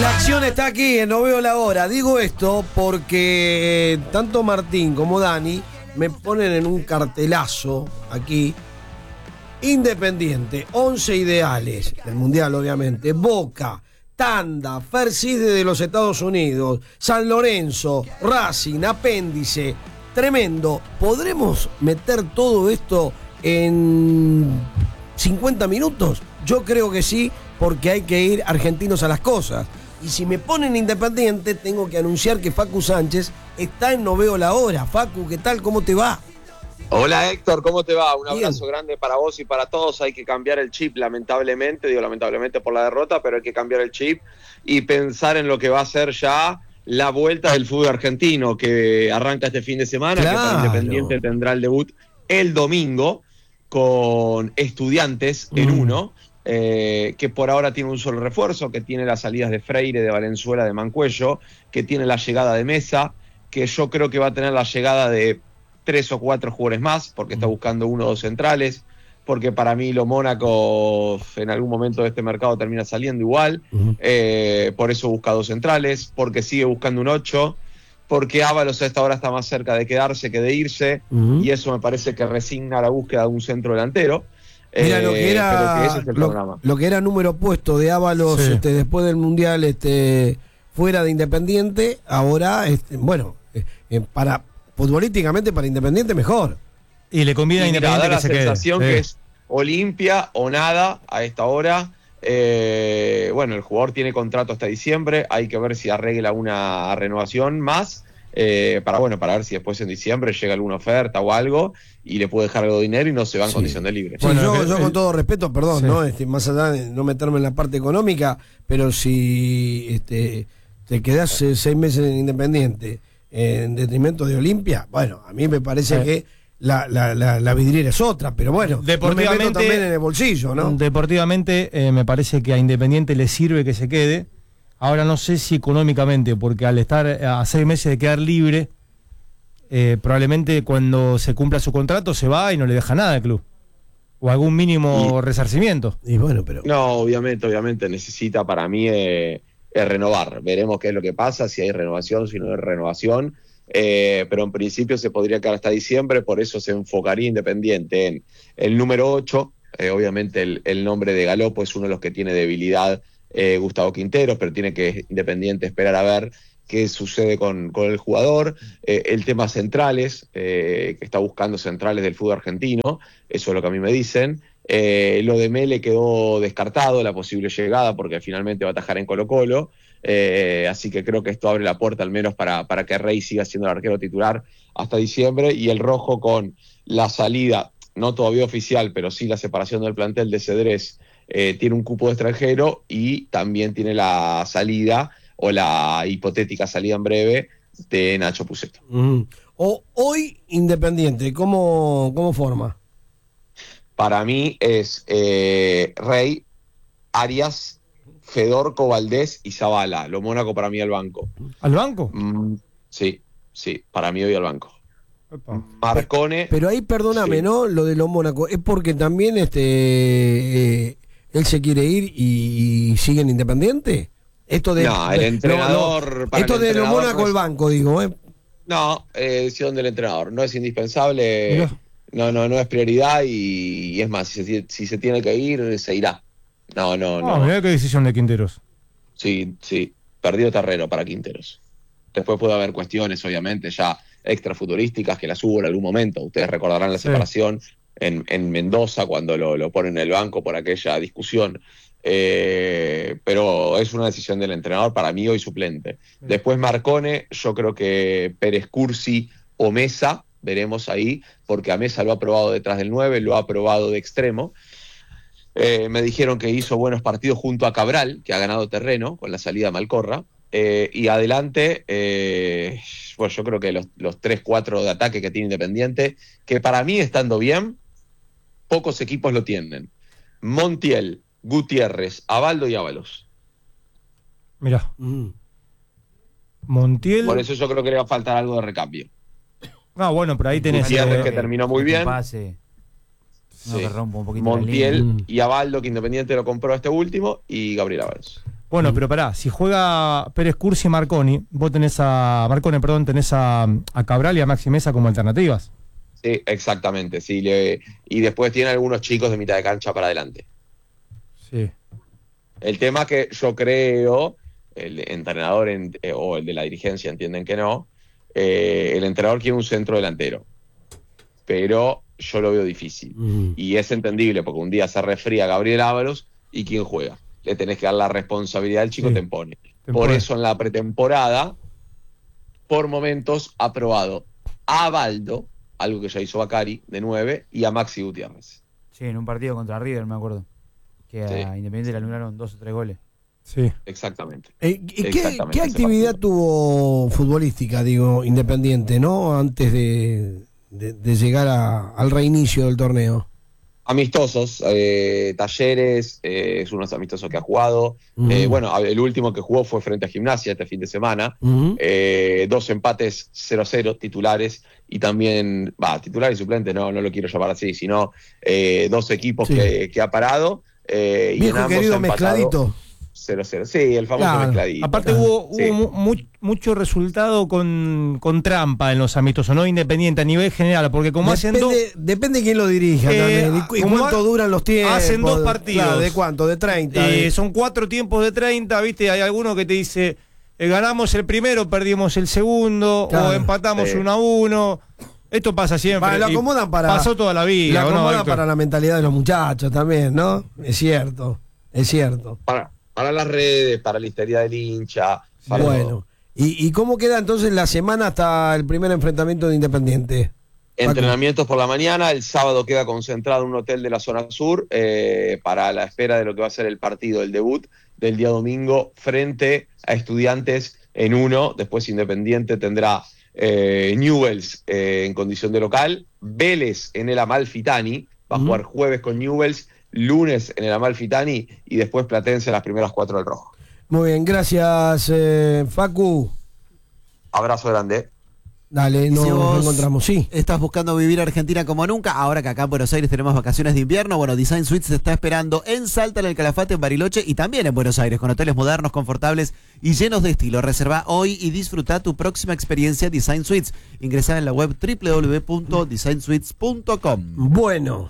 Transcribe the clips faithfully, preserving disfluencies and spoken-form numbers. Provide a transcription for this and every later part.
la acción está aquí, en No Veo la Hora. Digo esto porque tanto Martín como Dani me ponen en un cartelazo aquí. Independiente, once ideales del Mundial, obviamente. Boca, Tanda, Fercide de los Estados Unidos, San Lorenzo, Racing, Apéndice. Tremendo. ¿Podremos meter todo esto en cincuenta minutos? Yo creo que sí, porque hay que ir argentinos a las cosas. Y si me ponen Independiente, tengo que anunciar que Facu Sánchez está en No Veo la Hora. Facu, ¿qué tal? ¿Cómo te va? Hola Héctor, ¿cómo te va? Un Bien. Abrazo grande para vos y para todos. Hay que cambiar el chip, lamentablemente, digo lamentablemente por la derrota, pero hay que cambiar el chip y pensar en lo que va a ser ya la vuelta del fútbol argentino, que arranca este fin de semana, Claro. que para Independiente tendrá el debut el domingo con Estudiantes en Mm. uno, eh, que por ahora tiene un solo refuerzo, que tiene las salidas de Freire, de Valenzuela, de Mancuello, que tiene la llegada de Mesa, que yo creo que va a tener la llegada de tres o cuatro jugadores más, porque está buscando uno o dos centrales, porque para mí lo Mónaco en algún momento de este mercado termina saliendo igual, Uh-huh. eh, por eso busca dos centrales, porque sigue buscando un ocho, porque Ábalos a esta hora está más cerca de quedarse que de irse, Uh-huh. y eso me parece que resigna la búsqueda de un centro delantero. Mira, eh, lo que pero que era ese es el lo, panorama. lo que era número puesto de Ábalos, Sí. este, después del Mundial, este, fuera de Independiente, ahora, este, bueno, eh, eh, para futbolísticamente para Independiente mejor. Y le conviene a Y mira, Independiente da la que se quede. sensación Sí. que es Olimpia o nada a esta hora. Eh, bueno, el jugador tiene contrato hasta diciembre, hay que ver si arregla una renovación más, eh, para bueno, para ver si después en diciembre llega alguna oferta o algo y le puede dejar algo de dinero y no se va en Sí. condición de libre. Sí, Bueno, yo, el- yo con el- todo respeto, perdón, Sí. ¿no? Este, más allá de no meterme en la parte económica, pero si este, te quedás eh, seis meses en Independiente en detrimento de Olimpia, bueno, a mí me parece Sí. que la, la, la, la vidriera es otra, pero bueno, no me meto Deportivamente- también en el bolsillo, ¿no? Deportivamente eh, me parece que a Independiente le sirve que se quede. Ahora no sé si económicamente, porque al estar a seis meses de quedar libre, eh, probablemente cuando se cumpla su contrato se va y no le deja nada al club. O algún mínimo Y- resarcimiento. Y bueno, pero... No, obviamente, obviamente necesita para mí eh, eh, renovar. Veremos qué es lo que pasa, si hay renovación, si no hay renovación. Eh, pero en principio se podría quedar hasta diciembre, por eso se enfocaría Independiente en el número ocho. Eh, obviamente el, el nombre de Galopo es uno de los que tiene debilidad, eh, Gustavo Quinteros, pero tiene que Independiente esperar a ver qué sucede con, con el jugador. Eh, el tema centrales, eh, que está buscando centrales del fútbol argentino, eso es lo que a mí me dicen. Eh, lo de Mele quedó descartado, la posible llegada, porque finalmente va a atajar en Colo-Colo. Eh, así que creo que esto abre la puerta al menos para, para que Rey siga siendo el arquero titular hasta diciembre, y el rojo con la salida, no todavía oficial, pero sí la separación del plantel de Cedrés, eh, tiene un cupo de extranjero y también tiene la salida o la hipotética salida en breve de Nacho Pucetto. Mm. O, hoy Independiente, ¿cómo, cómo forma? Para mí es eh, Rey, Arias, Fedorco, Valdés y Zavala. Lo Mónaco para mí al banco. ¿Al banco? Mm, sí, sí, para mí hoy al banco. Epa. Marcone. Pero ahí, perdóname, Sí. ¿no? Lo de los Mónaco, es porque también este eh, él se quiere ir y, y sigue en Independiente. Esto de No, el de- entrenador, no, no, para esto el de los entrenador Mónaco no el es- banco, digo, ¿eh? No, eh, decisión del entrenador. No es indispensable. Mirá. No, no, no es prioridad y, y es más, si se, si se tiene que ir, se irá. No, no, Ah, no. mirá qué decisión de Quinteros. Sí, sí. Perdió terreno para Quinteros. Después puede haber cuestiones, obviamente, ya extrafuturísticas que las hubo en algún momento. Ustedes recordarán la Sí. separación en, en Mendoza cuando lo, lo ponen en el banco por aquella discusión. Eh, pero es una decisión del entrenador, para mí hoy suplente. Después Marcone, yo creo que Pérez Cursi o Mesa, veremos ahí, porque a Mesa lo ha probado detrás del nueve, lo ha probado de extremo. Eh, me dijeron que hizo buenos partidos junto a Cabral, que ha ganado terreno con la salida de Malcorra. Eh, y adelante, eh, bueno, yo creo que los, los tres cuatro de ataque que tiene Independiente, que para mí estando bien, pocos equipos lo tienen. Montiel, Gutiérrez, Abaldo y Ábalos. Mirá, Mm. Montiel. Por eso yo creo que le va a faltar algo de recambio. Ah, bueno, pero ahí tenés. Gutiérrez, eh, que terminó muy un bien. pase, no, Sí. que rompa un poquito la Montiel línea. y Abaldo, que Independiente lo compró este último, y Gabriel Ábalos. Bueno, pero pará, si juega Pérez Cursi y Marconi, vos tenés a Marconi, perdón, tenés a, a Cabral y a Maxi Mesa como alternativas. Sí, exactamente, sí. Le, y después tiene algunos chicos de mitad de cancha para adelante. Sí. El tema que yo creo, el entrenador en, eh, o el de la dirigencia entienden que no, eh, el entrenador quiere un centro delantero. Pero yo lo veo difícil. Uh-huh. Y es entendible, porque un día se resfría Gabriel Ábalos y ¿quién juega? Le tenés que dar la responsabilidad al chico, sí. te impone. Te por eso en la pretemporada, por momentos, ha probado a Baldo, algo que ya hizo Bacari, de nueve, y a Maxi Gutiérrez. Sí, en un partido contra River, me acuerdo. Que sí. a Independiente le anularon dos o tres goles. Sí. Exactamente. Eh, ¿Y qué, qué actividad tuvo futbolística, digo, Independiente, no? Antes de, de, de llegar a, al reinicio del torneo. Amistosos, eh, Talleres, eh, es unos amistosos que ha jugado. Uh-huh. Eh, bueno, el último que jugó fue frente a Gimnasia este fin de semana. Uh-huh. Eh, dos empates cero cero, titulares, y también, va, titular y suplente, no, no lo quiero llamar así, sino eh, dos equipos sí. que, que ha parado. Eh, Viejo y en querido mezcladito. cero cero, sí, el famoso claro. mezcladito. Aparte hubo, sí. hubo mu mucho resultado con, con trampa en los amistosos, no Independiente a nivel general, porque como depende, hacen dos... Depende de quién lo dirija eh, también, y, y cuánto ha, duran los tiempos. Hacen dos partidos. Claro, ¿de cuánto? ¿De treinta? Eh, de... Son cuatro tiempos de treinta, ¿viste? Hay alguno que te dice, eh, ganamos el primero, perdimos el segundo, claro. o empatamos sí. uno a uno... Esto pasa siempre. Vale, lo acomodan para, pasó toda la vida. Lo acomodan ¿no, para la mentalidad de los muchachos también, ¿no? Es cierto, es cierto. Para, para las redes, para la histeria del hincha. Bueno, ¿Y, ¿y cómo queda entonces la semana hasta el primer enfrentamiento de Independiente? Entrenamientos por la mañana, el sábado queda concentrado en un hotel de la zona sur eh, para la espera de lo que va a ser el partido, el debut del día domingo frente a Estudiantes en uno. Después Independiente tendrá eh, Newell's eh, en condición de local, Vélez en el Amalfitani, va a uh-huh. jugar jueves con Newell's, lunes en el Amalfitani y después Platense en las primeras cuatro del Rojo. Muy bien, gracias eh, Facu. Abrazo grande. Dale, nos si encontramos, sí. Estás buscando vivir Argentina como nunca, ahora que acá en Buenos Aires tenemos vacaciones de invierno, bueno, Design Suites te está esperando en Salta, en el Calafate, en Bariloche y también en Buenos Aires, con hoteles modernos, confortables y llenos de estilo. Reserva hoy y disfruta tu próxima experiencia Design Suites. Ingresá en la web doble u doble u doble u punto design suites punto com. Bueno,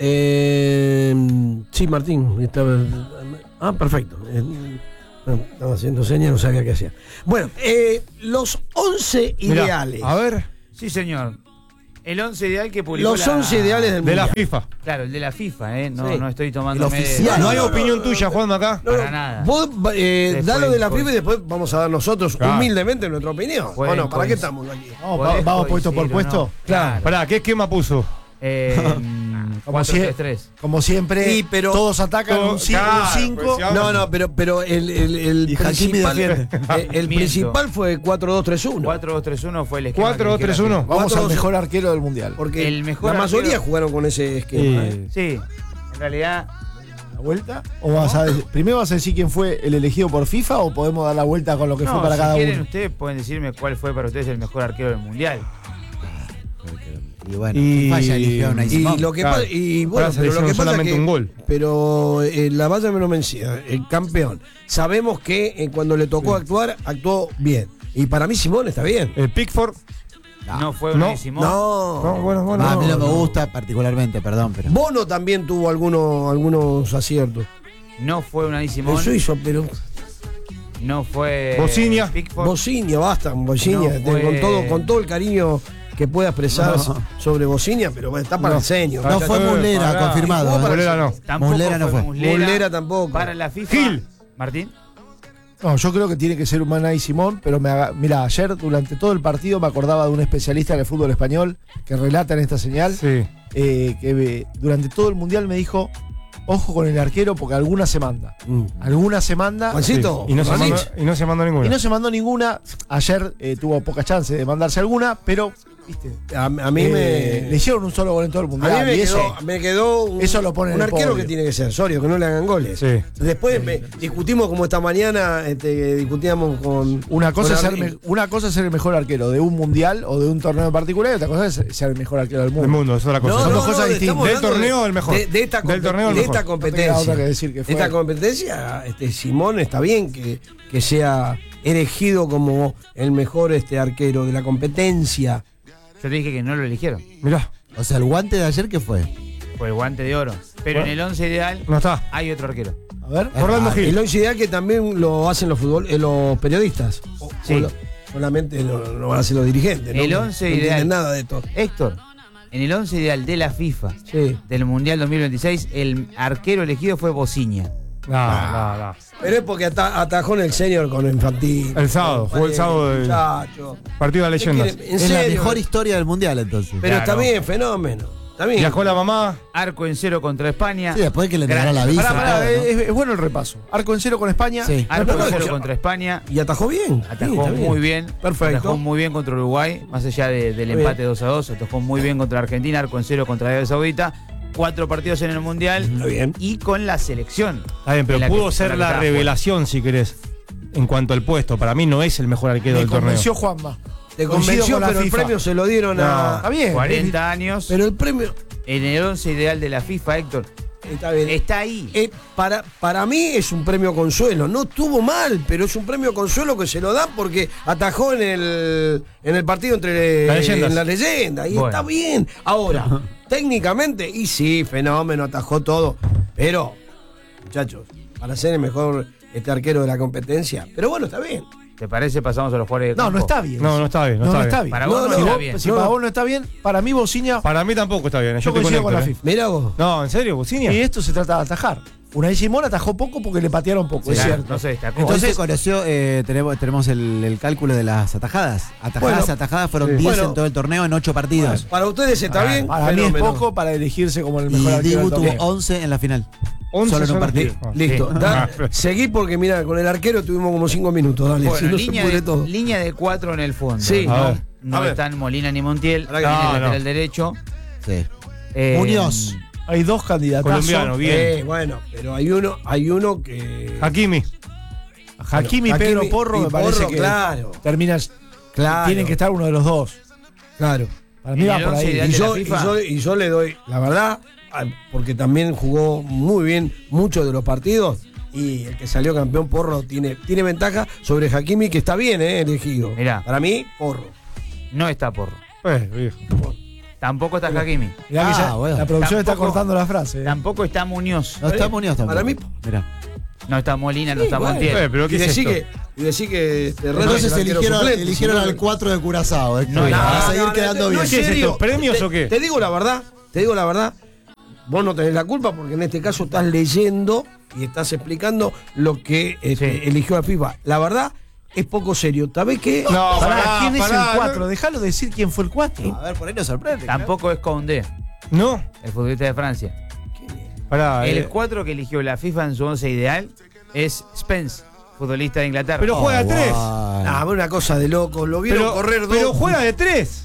eh, sí, Martín. Estaba, ah, perfecto. Eh, Estaba haciendo señas, no sabía qué hacía. Bueno, eh, los once Mirá, ideales. A ver. Sí, señor. El once ideal que publicó Los la... once ideales del de mundial. la FIFA. Claro, el de la FIFA, ¿eh? No, sí. no estoy tomando... oficial. No hay no, opinión no, tuya, no, Juan, acá. No, Para nada. Vos eh, dalo de la fue, FIFA y después vamos a dar nosotros claro. humildemente nuestra opinión. ¿O no? ¿Para qué estamos aquí? No, va, ¿Vamos puesto por puesto? No. Claro. Pará, ¿qué esquema puso? Eh, como, sie como siempre, sí, pero todos atacan todo, un cinco. Claro, no, no, pero, pero el, el, el principal, el, el principal fue cuatro dos tres uno. cuatro dos tres uno fue el esquema. cuatro dos tres uno. Vamos al mejor arquero del mundial. Porque el mejor la mayoría arquero... jugaron con ese esquema. Sí, ¿eh? sí. En realidad... ¿La vuelta? ¿O vas a decir, primero vas a decir quién fue el elegido por FIFA o podemos dar la vuelta con lo que no, fue para si cada quieren, uno? Ustedes pueden decirme cuál fue para ustedes el mejor arquero del mundial. Y bueno, y, falla eligieron a y lo que claro. pasa, y bueno, pero lo que pasa es que, un gol. Pero eh, la valla me lo mencía, el campeón. Sabemos que eh, cuando le tocó sí. actuar, actuó bien. Y para mí Simón está bien. El Pickford no, no fue no. Simón. No, no, bueno, bueno. Ah, a mí no, no me gusta particularmente, perdón, pero Bono también tuvo algunos algunos aciertos. No fue Unai Simón. El suizo, pero no fue Bociña. Bociña, basta, Bociña, no fue... con todo con todo el cariño que pueda expresar no. sobre Bociña, pero está para no. el ceño. No fue Muslera, confirmado. Muslera no. Tampoco Muslera no fue. Muslera, Muslera tampoco. Para la FIFA. Gil. Martín. No, yo creo que tiene que ser Unai Simón, pero me haga, mira, ayer durante todo el partido me acordaba de un especialista en el fútbol español que relata en esta señal, sí. eh, que eh, durante todo el mundial me dijo, ojo con el arquero porque alguna se manda. Mm. Alguna se manda. Juancito, sí. y, no se mandó, y no se mandó ninguna. Y no se mandó ninguna. Ayer eh, tuvo pocas chances de mandarse alguna, pero ¿Viste? A, a mí Eh, me. Le hicieron un solo gol en todo el A mundial. mí me y eso, quedó, me quedó un, eso lo pone en un el arquero podio. que tiene que ser Sorio, que no le hagan goles. Sí. Después me- discutimos como esta mañana, este, discutíamos con. Una cosa, es con ser Arli- me- una cosa es ser el mejor arquero de un mundial o de un torneo en particular y otra cosa es ser el mejor arquero del mundo. Del mundo, es otra cosa. Son dos cosas de- distintas. estamos Del hablando torneo, de- el mejor. De, de esta, Del compe- torneo, el de mejor. esta No te queda competencia. otra que decir que de fue. esta competencia, este, Simón está bien que, que sea elegido como el mejor este, arquero de la competencia. Yo te dije que no lo eligieron. Mirá, O sea, el guante de ayer, ¿qué fue? Fue el guante de oro. Pero Bueno. en el once ideal no está. hay otro arquero. A ver. Orlando Ah, Gil. El once ideal que también lo hacen los fútbol, eh, los periodistas. O- Sí. o lo- solamente lo, lo van a hacer los dirigentes. ¿no? El No- once no ideal. entienden nada de esto. Héctor, en el once ideal de la FIFA Sí. del Mundial dos mil veintiséis, el arquero elegido fue Bociña. No, no, no. Pero es porque ata- atajó en el senior con el infantil. El sábado, jugó el sábado del- Muchacho. Partido de ¿Qué leyendas. quiere? En Es la serio. mejor historia del mundial, entonces. Pero está Claro. bien, fenómeno. Está bien. Viajó la mamá. Arco en cero contra España. Sí, después que le Gran- negaron la visa. Pará, pará, todo, ¿no? es, es bueno el repaso. Arco en cero con España. Sí. Arco No, no, en cero yo- contra España. Y atajó bien. Atajó Sí, está muy bien. Perfecto. Atajó muy bien contra Uruguay, más allá de- del Muy empate bien. dos a dos. Atajó muy bien contra Argentina, arco en cero contra Arabia Saudita. Cuatro partidos en el Mundial. Está bien. Y con la selección. Está bien, pero En la pudo que- ser con la la que estaba revelación, si querés, en cuanto al puesto. Para mí no es el mejor arquero Me del torneo. convenció Juanma. Te Coincido convenció, con la pero el FIFA. premio se lo dieron No. a. Está bien. cuarenta años. Pero el premio. En el once ideal de la FIFA, Héctor. Está bien. Está ahí. Eh, para, para mí es un premio consuelo. No estuvo mal, pero es un premio consuelo que se lo dan porque atajó en el, en el partido entre Las leyendas. en la leyenda. Y Bueno. está bien. Ahora, técnicamente, y sí, fenómeno, atajó todo. Pero, muchachos, para ser el mejor este arquero de la competencia. Pero bueno, está bien. ¿Te parece? Pasamos a los jugadores de No, campo. no está bien. No, no está bien. No, No, no está, está bien. bien. Para vos no si está vos- bien. Si No. para vos no está bien, para mí Bociña. Para mí tampoco está bien. Yo, Yo estoy coincido con la Héctor, FIFA. Mirá vos. ¿eh? No, ¿en serio? ¿Bociña? Y esto se trata de atajar. Unai Simón atajó poco porque le patearon poco, es Claro, cierto. no se destacó. Entonces Entonces- conoció, eh, tenemos, tenemos el, el cálculo de las atajadas. Atajadas, Bueno, atajadas fueron sí. diez Bueno. en todo el torneo en ocho partidos. Para ustedes está Ah, bien. Para mí es fenómeno. poco para elegirse como el mejor Y arquero Dibu del tuvo torneo. once en la final. once Solo en un son- partido. Ah, Listo. Sí. Da- Ah, seguí porque, mira, con el arquero tuvimos como cinco minutos. Dale, Bueno, si no se línea, pudre de, todo. línea de cuatro en el fondo. Sí. A no, ver. no A ver. están Molina ni Montiel. Ahora que Viene no, el no. lateral derecho. Sí. Eh, Muñoz. Hay dos candidatos. Colombiano, bien. Eh, bueno, pero hay uno, hay uno que. Hakimi. Hakimi y Pedro Hakimi Porro y me parece Porro, que claro. terminan. Claro. Tienen que estar uno de los dos. Claro. Para mí En va el por once ahí. ideal Y de yo, la y, FIFA. yo, y yo le doy, la verdad, a- porque también jugó muy bien muchos de los partidos. Y el que salió campeón, Porro, tiene, tiene ventaja sobre Hakimi, que está bien, eh, elegido. Mirá. Para mí, Porro. No está Porro. Eh, viejo. Tampoco está Hakimi. Mirá que Ah, ya bueno. la producción está Tampoco- cortando la frase. eh. Tampoco está Muñoz. No está Muñoz tampoco. Para mí- Mirá. No está Molina, no Sí, está bueno. Montiel. Eh, pero Y ¿qué es decir esto? que, y decir que este, Herrera Entonces es el arquero eligieron, suplente, eligieron si no- al cuatro de Curazao. eh. No, Para no, seguir no, quedando no, bien. no, en ¿Qué es serio. esto, premios Te- o qué? Te digo la verdad, te digo la verdad. Vos no tenés la culpa porque en este caso estás leyendo y estás explicando lo que este, Sí. eligió la FIFA. La verdad es poco serio. ¿Sabés qué? No, Pará, pará, ¿quién es pará, el cuatro? no. Déjalo decir quién fue el cuatro. A ver, por ahí nos sorprende. Tampoco es Koundé, No, el futbolista de Francia. pará. El eh, cuatro que eligió la FIFA en su once ideal es Spence, futbolista de Inglaterra. Pero juega Oh, tres. guay. Ah, una cosa de locos. Lo vieron pero, correr dos. pero juega de tres.